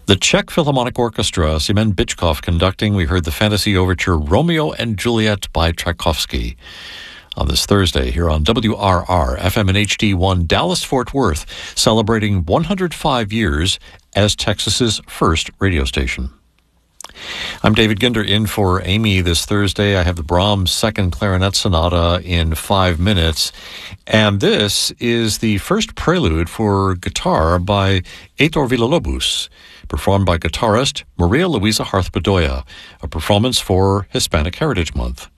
The Czech Philharmonic Orchestra, Semen Bichkov conducting. We heard the fantasy overture Romeo and Juliet by Tchaikovsky on this Thursday here on WRR, FM and HD1, Dallas-Fort Worth, celebrating 105 years as Texas's first radio station. I'm David Ginder in for Amy this Thursday. I have the Brahms Second Clarinet Sonata in 5 minutes. And this is the first prelude for guitar by Heitor Villa-Lobos, performed by guitarist Maria Luisa Harth Bedoya, a performance for Hispanic Heritage Month.